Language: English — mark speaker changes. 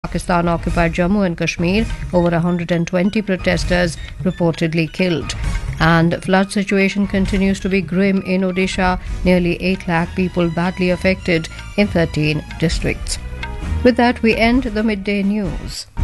Speaker 1: Pakistan-occupied Jammu and Kashmir, over 120 protesters reportedly killed. And flood situation continues to be grim in Odisha, nearly 8 lakh people badly affected in 13 districts. With that, we end the midday news.